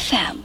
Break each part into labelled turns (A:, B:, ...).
A: XFM.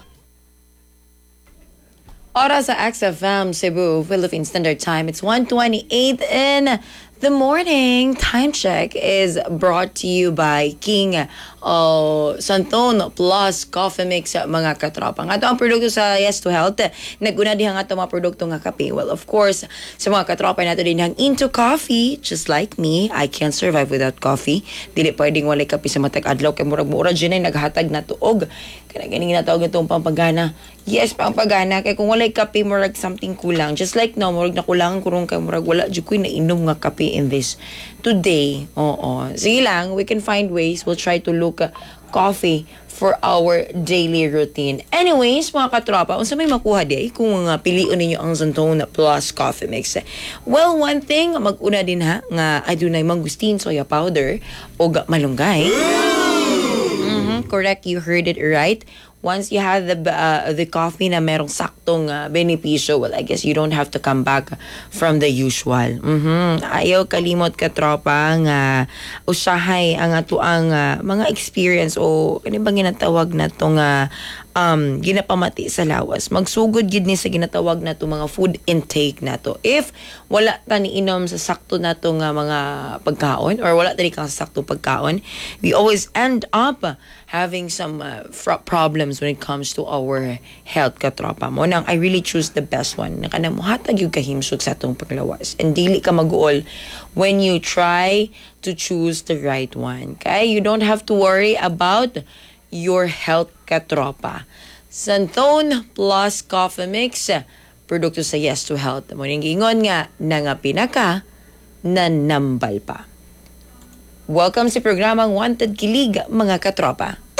B: Oras sa XFM Cebu, Philippine Standard Time. It's 1:28 in the morning. Time check is brought to you by King Santon Plus Coffee Mix, mga katropa. Nga ito ang produkto sa Yes to Health. Naguna diha nga ito mga produkto nga kape. Well, of course, sa mga katropa nato din hang into coffee, just like me, I can't survive without coffee. Dili pwedeng walay kape sa matag adlaw kay murag-murag dyan ay naghatag na tuog. Kaya natawag itong pampagana. Yes, pampagana. Kaya kung walay kape, murag something kulang. Just like no, murag na kulang kurong kay murag wala dyan ko'y nainom nga kape in this today. Oo. Sige lang, we can find ways. We'll try to look coffee for our daily routine. Anyways, mga katropa, unsa may makuha di kung piliun ninyo ang Santon Plus Coffee Mix. Well, one thing, mag-una din ha, nga adunay mangustin soya powder o malunggay. Correct, you heard it right. Once you have the coffee na merong saktong benepisyo, well, I guess you don't have to come back from the usual. Ayaw kalimot ka tropa nga usahay ang ato ang mga experience o ano bang ginatawag na itong ginapamati sa lawas. Magsugod gid ni sa ginatawag na to mga food intake na to. If wala ta ni inom sa sakto na to nga mga pagkaon or wala ta ni kang sakto pagkaon, we always end up having some problems when it comes to our health, katropa mo. Nang I really choose the best one. Naka na mo hatag yung kahimsog sa itong paglawas. And dili ka mag-uol when you try to choose the right one. Okay? You don't have to worry about your health, katropa. Santon Plus Coffee Mix, produkto sa Yes to Health. Muning gingon nga, nangapina ka, nanambal pa. Welcome sa programang Wanted Kilig, mga katropa.